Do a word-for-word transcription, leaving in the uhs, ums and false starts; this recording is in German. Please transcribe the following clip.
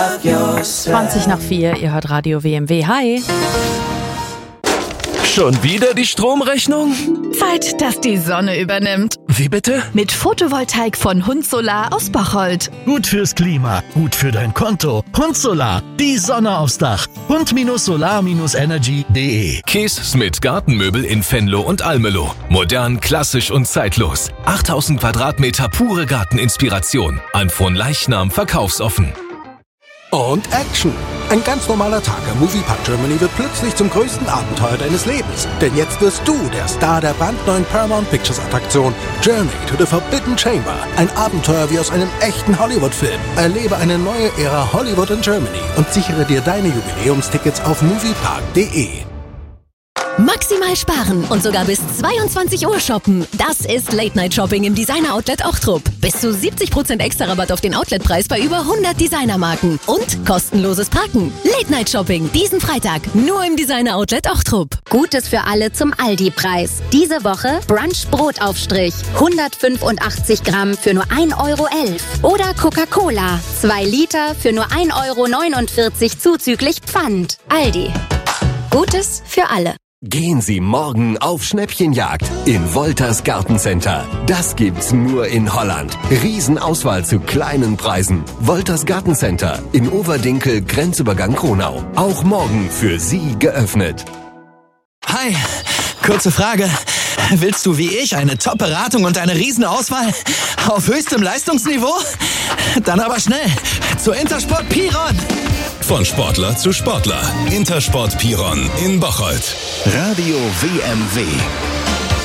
zwanzig nach vier, ihr hört Radio W M W. Hi. Schon wieder die Stromrechnung? Zeit, dass die Sonne übernimmt. Wie bitte? Mit Photovoltaik von Hund Solar aus Bocholt. Gut fürs Klima, gut für dein Konto. Hund Solar, die Sonne aufs Dach. hund solar energy punkt de. Kees Smith Gartenmöbel in Venlo und Almelo. Modern, klassisch und zeitlos. achttausend Quadratmeter pure Garteninspiration. An Fronleichnam verkaufsoffen. Und Action! Ein ganz normaler Tag am Moviepark Germany wird plötzlich zum größten Abenteuer deines Lebens. Denn jetzt wirst du der Star der brandneuen Paramount Pictures Attraktion Journey to the Forbidden Chamber. Ein Abenteuer wie aus einem echten Hollywood-Film. Erlebe eine neue Ära Hollywood in Germany und sichere dir deine Jubiläumstickets auf moviepark punkt de. Maximal sparen und sogar bis zweiundzwanzig Uhr shoppen. Das ist Late-Night-Shopping im Designer-Outlet Ochtrup. Bis zu siebzig Prozent extra Rabatt auf den Outletpreis bei über hundert Designermarken. Und kostenloses Parken. Late-Night-Shopping diesen Freitag nur im Designer-Outlet Ochtrup. Gutes für alle zum Aldi-Preis. Diese Woche Brunch-Brotaufstrich. hundertfünfundachtzig Gramm für nur ein Euro elf. Oder Coca-Cola. zwei Liter für nur ein Euro neunundvierzig zuzüglich Pfand. Aldi. Gutes für alle. Gehen Sie morgen auf Schnäppchenjagd in Wolters Gartencenter. Das gibt's nur in Holland. Riesenauswahl zu kleinen Preisen. Wolters Gartencenter in Overdinkel, Grenzübergang Kronau. Auch morgen für Sie geöffnet. Hi, kurze Frage. Willst du wie ich eine Top-Beratung und eine Riesenauswahl auf höchstem Leistungsniveau? Dann aber schnell zur Intersport Piron. Von Sportler zu Sportler. Intersport Piron in Bocholt. Radio W M W.